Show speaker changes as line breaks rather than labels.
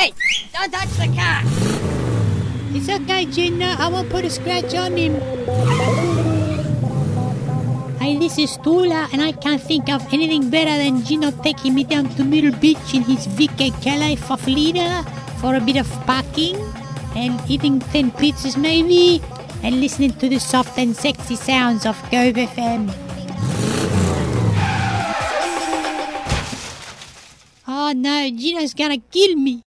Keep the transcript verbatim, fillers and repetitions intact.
Hey! Don't touch the car!
It's okay, Gina. I won't put a scratch on him. Hey, this is Tula, and I can't think of anything better than Gino taking me down to Middle Beach in his V K Calais Faflina for a bit of parking and eating ten pizzas maybe and listening to the soft and sexy sounds of Cove F M. Oh no, Gino's gonna kill me.